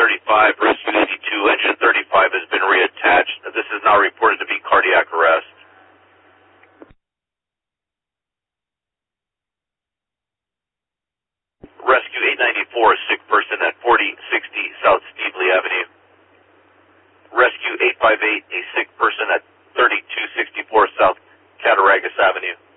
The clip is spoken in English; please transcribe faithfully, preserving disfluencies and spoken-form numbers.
thirty-five, Rescue eighty-two, engine thirty-five has been reattached. This is now reported to be cardiac arrest. Rescue eight ninety-four, sick person at forty sixty South Steveley Avenue. Rescue eight five eight, a sick person at thirty-two sixty-four South Cattaraugus Avenue.